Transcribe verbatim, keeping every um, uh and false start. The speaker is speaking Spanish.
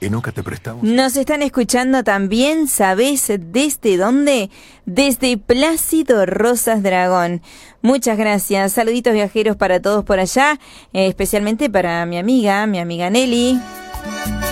¿En Oca te prestamos? Nos están escuchando también, ¿sabés desde dónde? Desde Plácido Rosas Dragón. Muchas gracias. Saluditos viajeros para todos por allá, eh, especialmente para mi amiga, mi amiga Nelly.